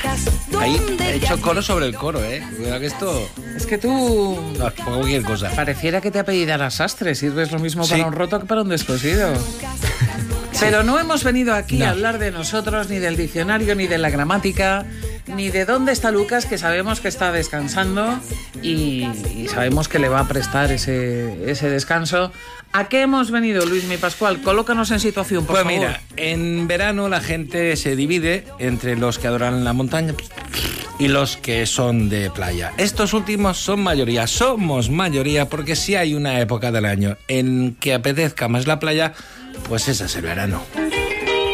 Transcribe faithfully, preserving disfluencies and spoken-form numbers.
Ahí he hecho coro sobre el coro, ¿eh? Cuidado que esto... Es que tú... No, pongo cualquier cosa. Pareciera que te apellidaras Sastre, sirves lo mismo Sí. para un roto que para un descosido. Pero no hemos venido aquí No. a hablar de nosotros, ni del diccionario, ni de la gramática, ni de dónde está Lucas, que sabemos que está descansando y, y sabemos que le va a prestar ese, ese descanso. ¿A qué hemos venido, Luis Mi Pascual? Colócanos en situación, por Pues favor. mira, en verano la gente se divide entre los que adoran la montaña y los que son de playa. Estos últimos son mayoría, somos mayoría, porque si hay una época del año en que apetezca más la playa, pues ese es el verano.